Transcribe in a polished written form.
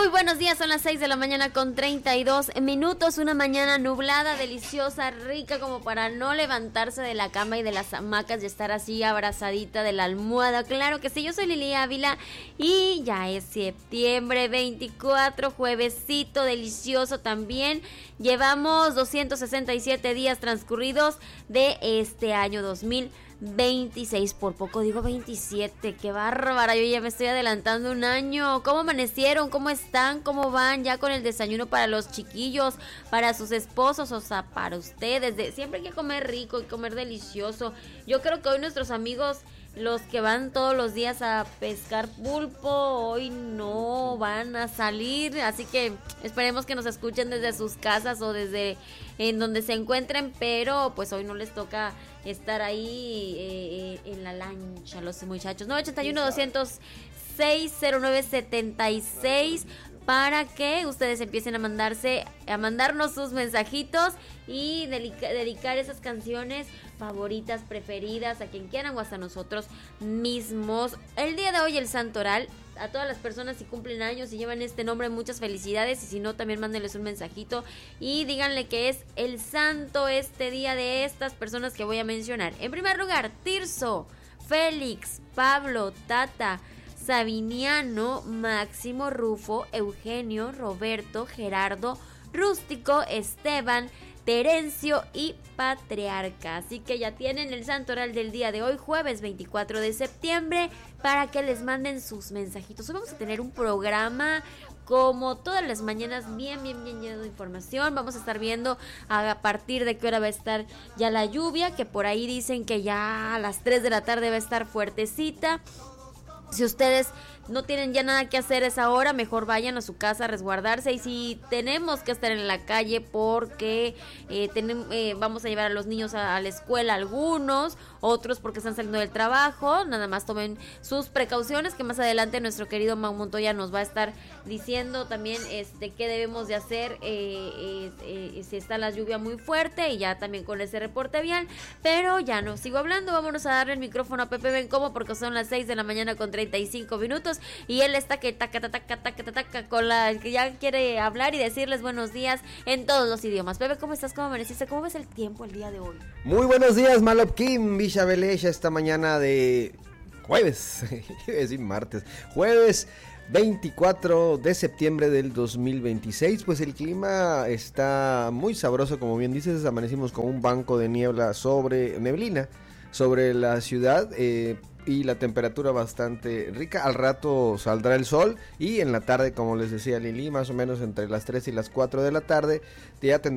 Muy buenos días, son las 6 de la mañana con 32 minutos, una mañana nublada, deliciosa, rica como para no levantarse de la cama y de las hamacas y estar así abrazadita de la almohada. Claro que sí, yo soy Lili Ávila y ya es septiembre 24, juevesito delicioso también. Llevamos 267 días transcurridos de este año 2026, por poco digo 27, qué bárbara, yo ya me estoy adelantando un año. ¿Cómo amanecieron? ¿Cómo están? ¿Cómo van? Ya con el desayuno para los chiquillos, para sus esposos, o sea, para ustedes. Siempre hay que comer rico y comer delicioso. Yo creo que hoy nuestros amigos, los que van todos los días a pescar pulpo, hoy no van a salir, así que esperemos que nos escuchen desde sus casas o desde en donde se encuentren, pero pues hoy no les toca estar ahí en la lancha los muchachos. 981-206-0976 para que ustedes empiecen a mandarnos sus mensajitos y dedicar esas canciones favoritas, preferidas a quien quieran o hasta nosotros mismos. El día de hoy el santoral, a todas las personas si cumplen años y llevan este nombre, muchas felicidades, y si no también mándenles un mensajito y díganle que es el santo este día de estas personas que voy a mencionar. En primer lugar, Tirso, Félix, Pablo, Tata, Sabiniano, Máximo, Rufo, Eugenio, Roberto, Gerardo, Rústico, Esteban, Terencio y Patriarca. Así que ya tienen el santoral del día de hoy, jueves 24 de septiembre, para que les manden sus mensajitos. Hoy vamos a tener un programa como todas las mañanas bien lleno de información. Vamos a estar viendo a partir de qué hora va a estar ya la lluvia, que por ahí dicen que ya a las 3 de la tarde va a esestar fuertecita. Si ustedes no tienen ya nada que hacer a esa hora, mejor vayan a su casa a resguardarse. Y si tenemos que estar en la calle porque vamos a llevar a los niños a la escuela, algunos, otros porque están saliendo del trabajo, nada más tomen sus precauciones, que más adelante nuestro querido Mau Montoya nos va a estar diciendo también qué debemos de hacer si está la lluvia muy fuerte, y ya también con ese reporte vial. Pero ya no sigo hablando, vámonos a darle el micrófono a Pepe Bencomo porque son las 6 de la mañana con 35 minutos y él está que taca con la que ya quiere hablar y decirles buenos días en todos los idiomas. Pepe, ¿cómo estás? ¿Cómo amaneciste? ¿Cómo ves el tiempo el día de hoy? Muy buenos días, Malopkin, Villa Velella, esta mañana de jueves, iba a decir martes, jueves 24 de septiembre del 2026, pues el clima está muy sabroso, como bien dices, amanecimos con un banco de neblina sobre la ciudad, y la temperatura bastante rica. Al rato saldrá el sol y en la tarde, como les decía Lili, más o menos entre las 3 y las 4 de la tarde ya